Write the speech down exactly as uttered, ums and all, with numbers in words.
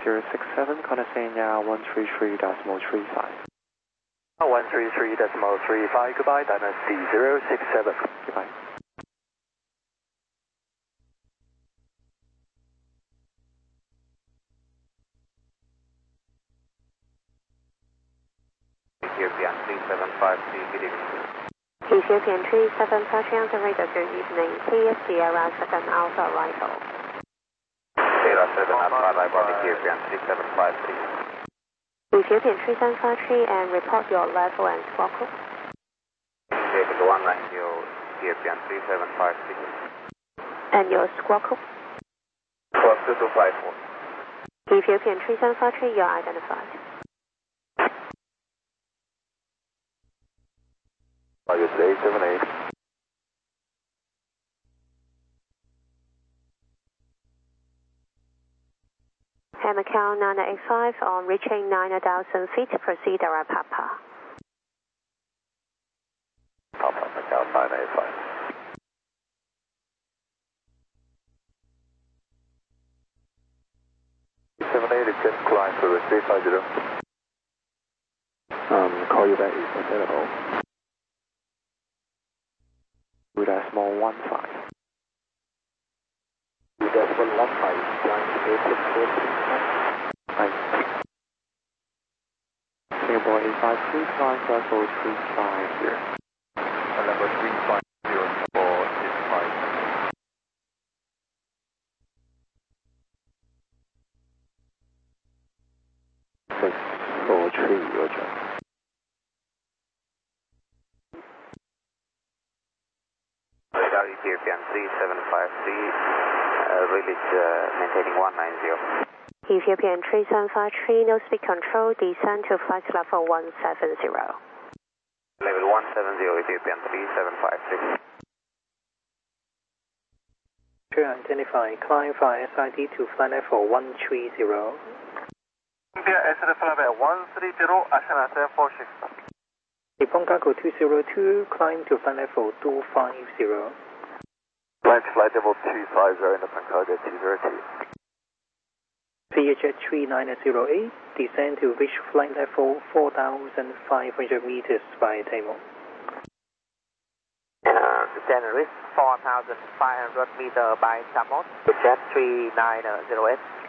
zero six seven, Conasena one three three decimal three five. one three three decimal three five, goodbye, Dynasty zero six seven. Goodbye. Ethiopian three seven five three, good evening. Ethiopian three seven five three on the radar, good evening. T S Sierra seven Alpha arrival. Sierra seven Alpha arrival, Ethiopian three seven five three. Ethiopian three seven five three and report your level and squawk code. Level one nine zero, Ethiopian three seven five three. And your squawk code? Squawk two two five four. Ethiopian three seven five three, you're identified. Target eight seven eight. Macau nine eight five on reaching nine thousand feet, proceed around Papa. Papa, Macau nine eight five. seven eight, request climb for three five zero. Um, call you back is available. With a small one five. With a small one five, climb eight six four. Right. Singapore eight five three, climb level three five zero. Level three five zero for six five. six four three, Roger. Radar Ethiopian three seven five three, uh, release uh, maintaining one nine zero. Ethiopian three seven five three, no speed control, descend to flight level one seven zero. Level one seven zero, Ethiopian three seven five three. Identify, climb via S I D to flight level one three zero. India S I D flight level one three zero, Ashana seven four six. Nippon Cargo two zero two, climb to flight level two five zero. Climb flight level two five zero, Nippon Cargo two zero two. V H J three nine zero eight, descend to reach flight level four thousand five hundred meters by Tamil. Uh, descend and reach four thousand five hundred meters by Tamil. Jet three nine zero eight.